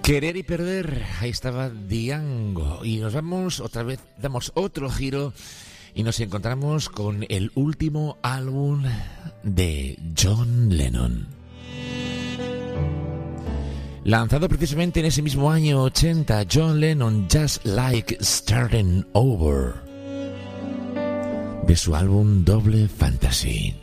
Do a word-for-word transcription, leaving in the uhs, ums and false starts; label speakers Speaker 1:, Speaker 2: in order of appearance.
Speaker 1: Querer y perder, ahí estaba Django. Y nos vamos otra vez, damos otro giro y nos encontramos con el último álbum de John Lennon. Lanzado precisamente en ese mismo año ochenta, John Lennon, Just Like Starting Over, de su álbum Double Fantasy.